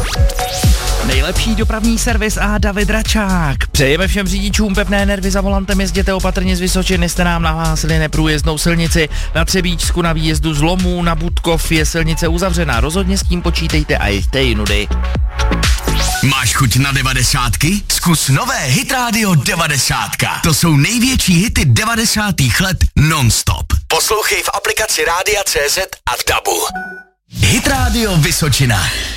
Nejlepší dopravní servis a David Račák. Přejeme všem řidičům pevné nervy za volantem, jezděte opatrně z Vysočiny, jste nám nahlásili neprůjezdnou silnici. Na Třebíčsku na výjezdu z Lomů na Budkov je silnice uzavřená, rozhodně s tím počítejte a jeďte jinudy. Máš chuť na 90? Zkus nové Hit Radio 90. To jsou největší hity 90. let non-stop. Poslouchej v aplikaci Rádia.cz a v DABu. Hit Radio Vysočina.